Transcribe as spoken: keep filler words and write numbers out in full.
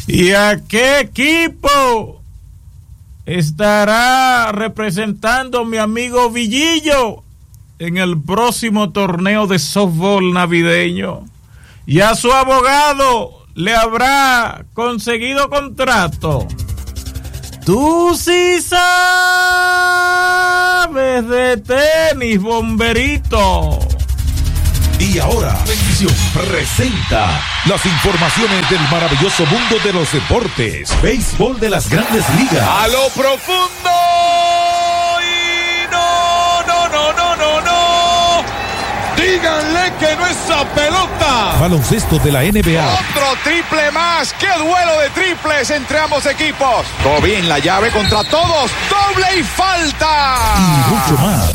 ¿Y a qué equipo estará representando mi amigo Villillo en el próximo torneo de softball navideño? ¿Y a su abogado le habrá conseguido contrato? Tú sí sabes de tenis, bomberito. Y ahora, Bendición presenta las informaciones del maravilloso mundo de los deportes. Béisbol de las Grandes Ligas. A lo profundo. Y no, no, no, no, no, no. Díganle que no es esa pelota. Baloncesto de la N B A. Otro triple más. ¡Qué duelo de triples entre ambos equipos! Todo bien, la llave contra todos. ¡Doble y falta! Y mucho más.